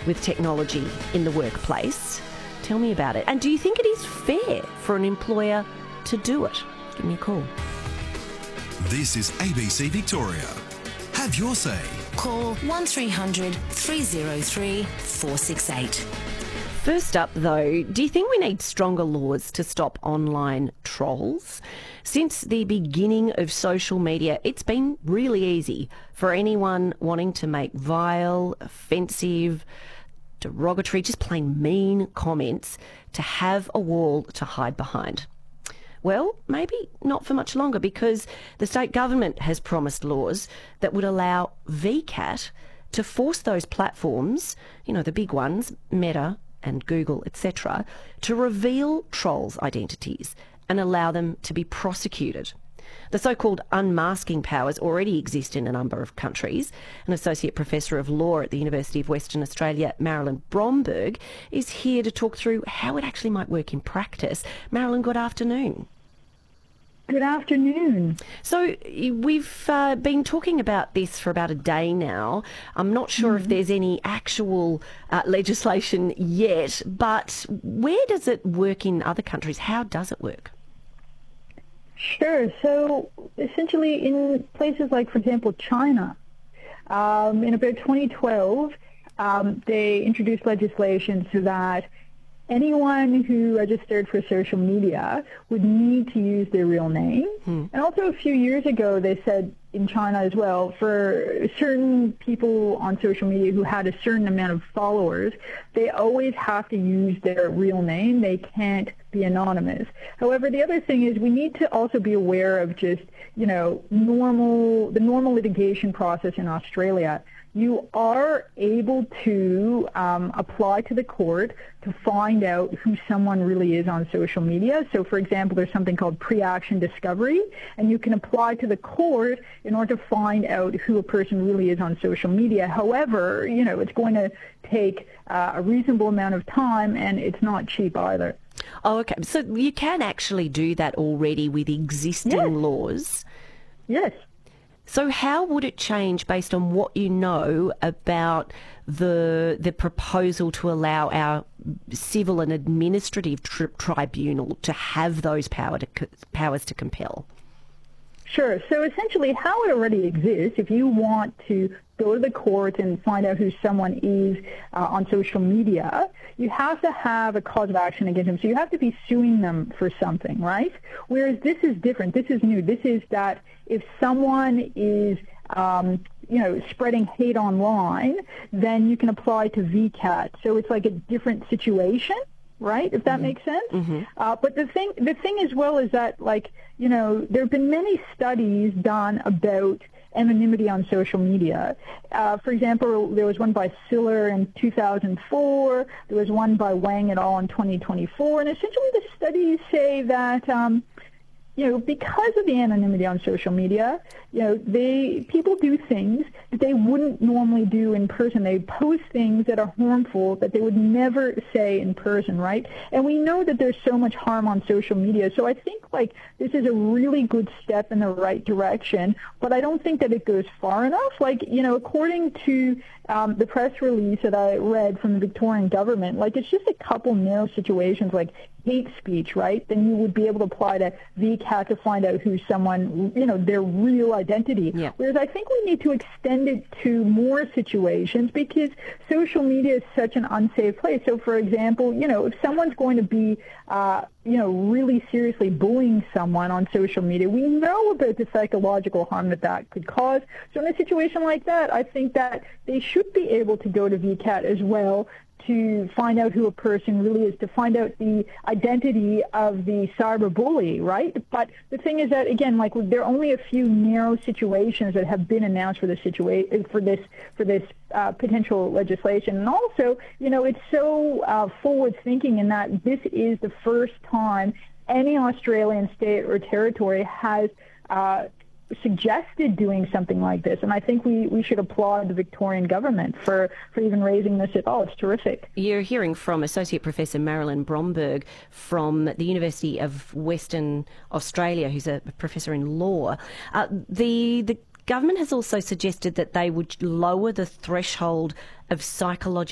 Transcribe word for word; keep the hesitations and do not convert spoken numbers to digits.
with technology in the workplace. Tell me about it. And do you think it is fair for an employer to do it? Give me a call. This is A B C Victoria. Have your say. Call one three hundred three oh three four six eight. First up, though, do you think we need stronger laws to stop online trolls? Since the beginning of social media, it's been really easy for anyone wanting to make vile, offensive, derogatory, just plain mean comments to have a wall to hide behind. Well, maybe not for much longer, because the state government has promised laws that would allow V CAT to force those platforms, you know, the big ones, Meta and Google, et cetera, to reveal trolls' identities and allow them to be prosecuted. The so-called unmasking powers already exist in a number of countries. An Associate Professor of Law at the University of Western Australia, Marilyn Bromberg, is here to talk through how it actually might work in practice. Marilyn, good afternoon. Good afternoon. So we've uh, been talking about this for about a day now. I'm not sure mm-hmm. if there's any actual uh, legislation yet, but where does it work in other countries? How does it work? Sure. So essentially in places like, for example, China, um, in about twenty twelve, um, they introduced legislation so that anyone who registered for social media would need to use their real name. Hmm. And also a few years ago, they said in China as well, for certain people on social media who had a certain amount of followers, they always have to use their real name. They can't be anonymous. However, the other thing is we need to also be aware of just, you know, normal, the normal litigation process in Australia. You are able to um, apply to the court to find out who someone really is on social media. So, for example, there's something called pre-action discovery, and you can apply to the court in order to find out who a person really is on social media. However, you know, it's going to take uh, a reasonable amount of time, and it's not cheap either. Oh, okay. So you can actually do that already with existing yes. laws? Yes. So how would it change based on what you know about the the proposal to allow our civil and administrative tri- tribunal to have those power to, powers to compel? Sure. So essentially how it already exists, if you want to go to the court and find out who someone is uh, on social media, you have to have a cause of action against them. So you have to be suing them for something, right? Whereas this is different. This is new. This is that if someone is, um, you know, spreading hate online, then you can apply to V CAT. So it's like a different situation, right? If that mm-hmm. makes sense. Mm-hmm. Uh, but the thing, the thing as well is that, like, you know, there have been many studies done about anonymity on social media. Uh, for example, there was one by Siller in two thousand four. There was one by Wang et al. In twenty twenty-four. And essentially the studies say that, um, you know, because of the anonymity on social media, you know, they people do things that they wouldn't normally do in person. They post things that are harmful that they would never say in person, right? And we know that there's so much harm on social media. So I think, like, this is a really good step in the right direction, but I don't think that it goes far enough. Like, you know, according to um, the press release that I read from the Victorian government, like, it's just a couple narrow situations like hate speech, right? Then you would be able to apply to V CAT to find out who someone, you know, their real identity. Yeah. Whereas I think we need to extend it to more situations because social media is such an unsafe place. So, for example, you know, if someone's going to be, uh, you know, really seriously bullying someone on social media, we know about the psychological harm that that could cause. So in a situation like that, I think that they should be able to go to V CAT as well to find out who a person really is, to find out the identity of the cyber bully, right? But the thing is that, again, like, there are only a few narrow situations that have been announced for this situation, for this for this uh, potential legislation. And also, you know, it's so uh, forward-thinking in that this is the first time any Australian state or territory has uh, suggested doing something like this, and I think we, we should applaud the Victorian government for, for even raising this at all. It's terrific. You're hearing from Associate Professor Marilyn Bromberg from the University of Western Australia, who's a professor in law. Uh, the the government has also suggested that they would lower the threshold of psychological